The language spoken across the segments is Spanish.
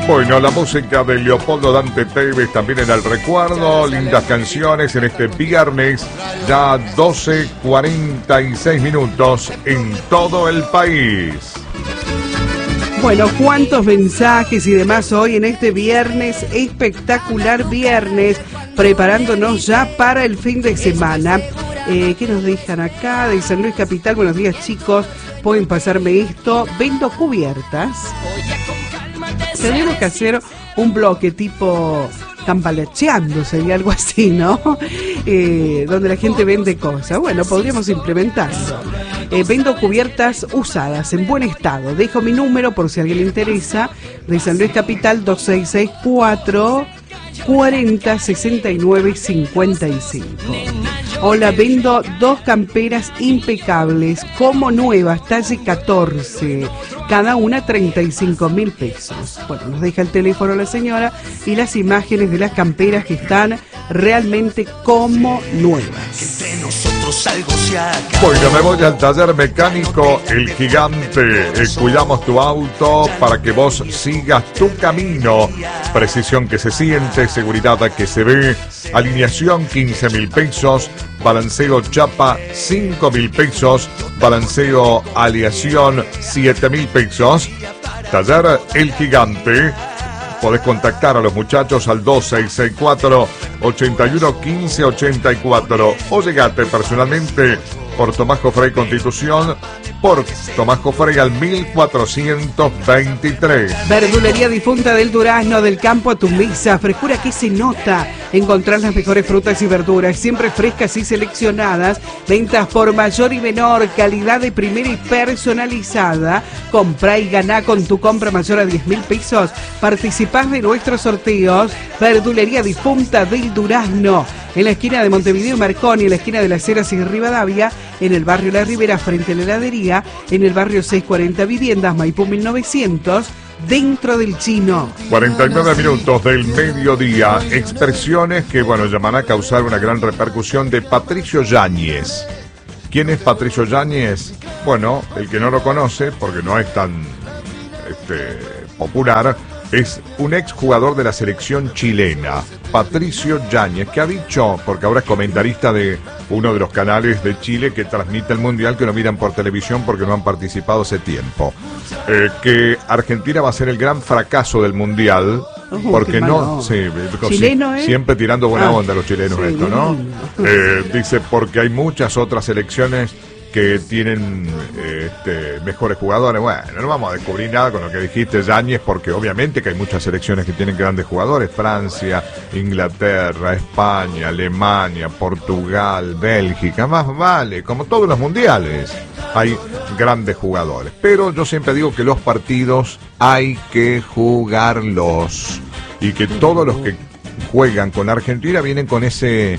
Bueno, la música de Leopoldo Dante Tevez también en el recuerdo, lindas canciones en este viernes, ya 12:46 minutos en todo el país. Bueno, cuántos mensajes y demás hoy en este viernes, espectacular viernes, preparándonos ya para el fin de semana. ¿Qué nos dejan acá? De San Luis Capital, buenos días chicos, pueden pasarme esto, vendo cubiertas. Tenemos que hacer un bloque tipo cambalacheando, sería algo así, ¿no? Donde la gente vende cosas. Bueno, podríamos implementarlo. Vendo cubiertas usadas en buen estado. Dejo mi número por si a alguien le interesa. De San Luis Capital, 2664 40 69 55. Hola, vendo 2 camperas impecables, como nuevas, talle 14, cada una 35.000 pesos. Bueno, nos deja el teléfono la señora y las imágenes de las camperas que están realmente como nuevas. Bueno, me voy al taller mecánico El Gigante. Cuidamos tu auto para que vos sigas tu camino. Precisión que se siente, seguridad que se ve. Alineación 15.000 pesos. Balanceo chapa 5.000 pesos. Balanceo aleación 7.000 pesos. Taller El Gigante. Podés contactar a los muchachos al 2664 81 15 84 o llegate personalmente por Tomás Jofrey Constitución, por Tomás Jofrey al 1423. Verdulería Difunta del Durazno, del campo a tu mesa, frescura que se nota. Encontrar las mejores frutas y verduras, siempre frescas y seleccionadas. Ventas por mayor y menor, calidad de primera y personalizada. Comprá y ganá con tu compra mayor a 10.000 pesos. Participás de nuestros sorteos. Verdulería Difunta del Durazno, en la esquina de Montevideo y Marconi, en la esquina de Las Heras y Rivadavia, en el barrio La Ribera, frente a la heladería, en el barrio 640 Viviendas, Maipú 1900, dentro del Chino. 49 minutos del mediodía. Expresiones que, bueno, llaman a causar una gran repercusión de Patricio Yáñez. ¿Quién es Patricio Yáñez? Bueno, el que no lo conoce, porque no es tan popular, es un exjugador de la selección chilena, Patricio Yáñez, que ha dicho, porque ahora es comentarista de uno de los canales de Chile que transmite el Mundial, que lo miran por televisión porque no han participado hace tiempo, que Argentina va a ser el gran fracaso del Mundial, porque no, sí, chileno, siempre tirando buena onda los chilenos, sí, esto, ¿no? Dice, porque hay muchas otras selecciones que tienen mejores jugadores. Bueno, no vamos a descubrir nada con lo que dijiste, Yáñez, porque obviamente que hay muchas selecciones que tienen grandes jugadores. Francia, Inglaterra, España, Alemania, Portugal, Bélgica, más vale, como todos los mundiales, hay grandes jugadores. Pero yo siempre digo que los partidos hay que jugarlos, y que todos los que juegan con Argentina vienen con ese,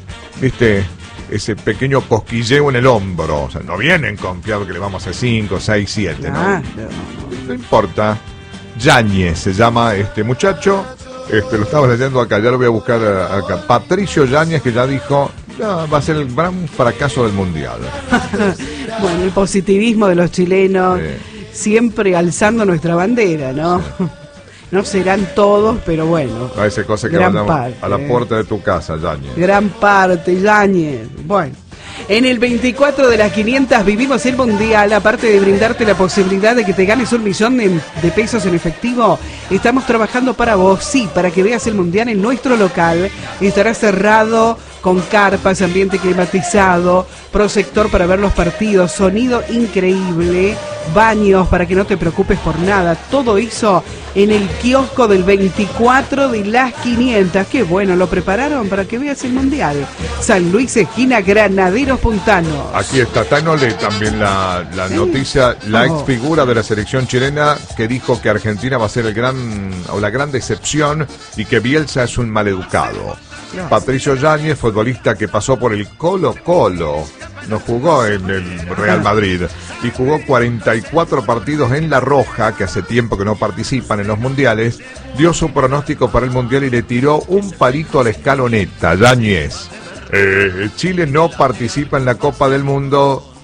ese pequeño cosquilleo en el hombro. O sea, no vienen confiados que le vamos a hacer 5, 6, 7, ¿no? No importa. Yáñez se llama este muchacho. Lo estaba leyendo acá, ya lo voy a buscar acá. Patricio Yáñez, que ya dijo, va a ser el gran fracaso del Mundial. Bueno, el positivismo de los chilenos, siempre alzando nuestra bandera, ¿no? Sí. No serán todos, pero bueno. A esa cosa que vayamos a la puerta de tu casa, Yáñez. Gran parte, Yáñez. Bueno. En el 24 de las 500 vivimos el Mundial. Aparte de brindarte la posibilidad de que te ganes 1 millón de pesos en efectivo, estamos trabajando para vos, sí, para que veas el Mundial en nuestro local. Estará cerrado, con carpas, ambiente climatizado, proyector para ver los partidos, sonido increíble, baños para que no te preocupes por nada. Todo eso en el kiosco del 24 de las 500. Qué bueno, lo prepararon para que veas el Mundial. San Luis, esquina Granaderos Puntano. Aquí está Tanole, también la noticia, la ex figura de la selección chilena, que dijo que Argentina va a ser la gran decepción y que Bielsa es un maleducado. Patricio Yáñez, futbolista que pasó por el Colo-Colo, no jugó en el Real Madrid, y jugó 44 partidos en La Roja, que hace tiempo que no participan en los mundiales, dio su pronóstico para el mundial y le tiró un palito a la escaloneta. Yáñez, Chile no participa en la Copa del Mundo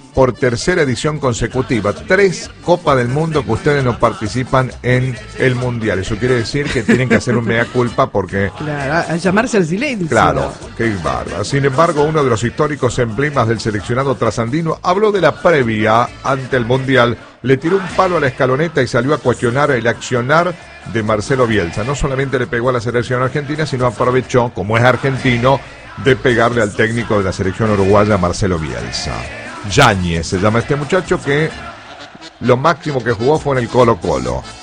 por tercera edición consecutiva. 3 Copas del Mundo que ustedes no participan en el Mundial. Eso quiere decir que tienen que hacer un mea culpa porque... Claro, a llamarse al silencio. Claro, qué bárbaro. Sin embargo, uno de los históricos emblemas del seleccionado trasandino habló de la previa ante el Mundial, le tiró un palo a la escaloneta y salió a cuestionar el accionar de Marcelo Bielsa. No solamente le pegó a la selección argentina, sino aprovechó, como es argentino, de pegarle al técnico de la selección uruguaya, Marcelo Bielsa. Yáñez se llama este muchacho, que lo máximo que jugó fue en el Colo-Colo.